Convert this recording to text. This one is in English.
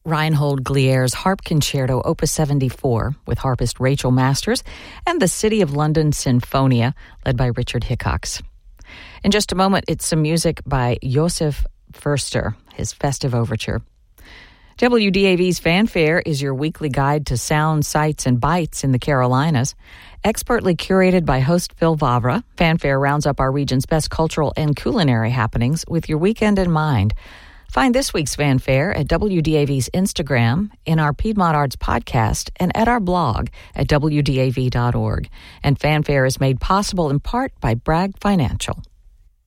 Reinhold Glier's Harp Concerto Opus 74 with harpist Rachel Masters and the City of London Sinfonia led by Richard Hickox. In just a moment, it's some music by Josef Förster, his Festive Overture. WDAV's Fanfare is your weekly guide to sound, sights, and bites in the Carolinas. Expertly curated by host Phil Vavra, Fanfare rounds up our region's best cultural and culinary happenings with your weekend in mind. Find this week's Fanfare at WDAV's Instagram, in our Piedmont Arts podcast, and at our blog at WDAV.org. And Fanfare is made possible in part by Bragg Financial.